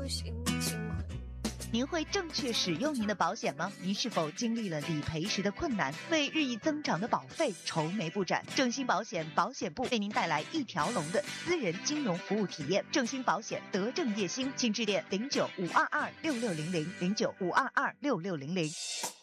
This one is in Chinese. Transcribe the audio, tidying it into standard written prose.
行的情况。 您会正确使用您的保险吗？您是否经历了理赔时的困难，为日益增长的保费愁眉不展？正兴保险保险部为您带来一条龙的私人金融服务体验。正兴保险德正叶兴，请致电09-522-6600，09-522-6600。